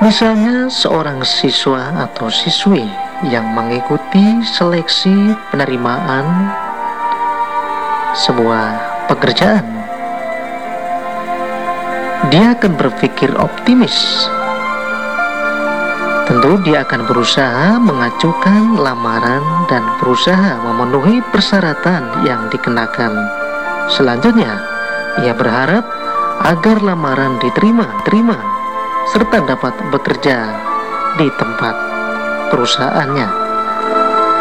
Misalnya seorang siswa atau siswi yang mengikuti seleksi penerimaan sebuah pekerjaan, dia akan berpikir optimis. Tentu dia akan berusaha mengajukan lamaran dan berusaha memenuhi persyaratan yang dikenakan. Selanjutnya, ia berharap agar lamaran diterima serta dapat bekerja di tempat perusahaannya.